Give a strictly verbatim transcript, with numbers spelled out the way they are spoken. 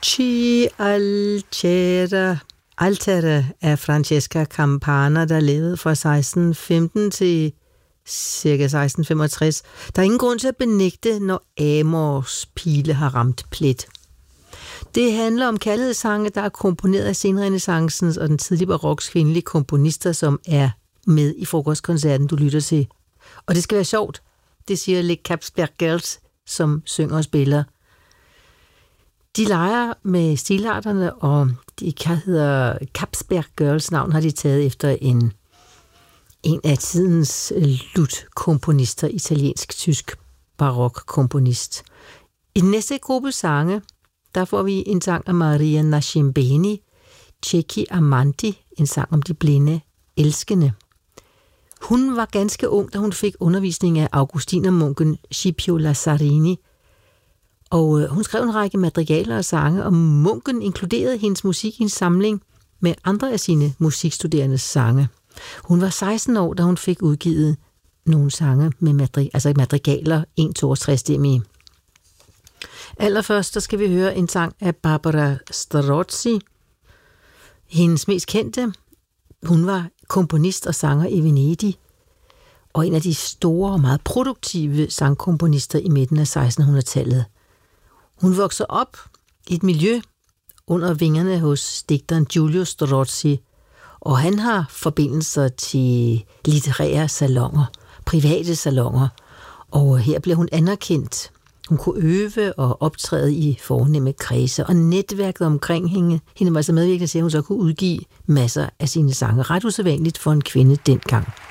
Ci Altere, Altere af Francesca Campana, der levede fra seksten femten til ca. seksten femogtres. Der er ingen grund til at benægte, når Amors pile har ramt plet. Det handler om kærlighedssange, der er komponeret af senrenæssancens og den tidlige baroks kvindelige komponister, som er med i frokostkoncerten, du lytter til. Og det skal være sjovt, det siger Le Capsberg Girls, som synger og spiller. De leger med stilarterne, og de hedder Capsberg Girls. Navn har de taget efter en, en af tidens lutkomponister, italiensk-tysk barokkomponist. I den næste gruppe sange, der får vi en sang af Maria Nascimbeni, Ciechi Amanti, en sang om de blinde elskende. Hun var ganske ung, da hun fik undervisning af augustinermunken Scipio Lazzarini, og hun skrev en række madrigaler og sange, og munken inkluderede hendes musik i en samling med andre af sine musikstuderendes sange. Hun var seksten år, da hun fik udgivet nogle sange med madrig- altså madrigaler en komma toogtres stemme. Allerførst, der skal vi høre en sang af Barbara Strozzi, hendes mest kendte. Hun var komponist og sanger i Venedig, og en af de store og meget produktive sangkomponister i midten af sekstenhundredetallet. Hun voksede op i et miljø under vingerne hos digteren Giulio Strozzi, og han har forbindelser til litterære salonger, private salonger, og her blev hun anerkendt. Hun kunne øve og optræde i fornemme kredse, og netværket omkring hende, hende var så medvirkende til, at hun så kunne udgive masser af sine sange. Ret usædvanligt for en kvinde dengang.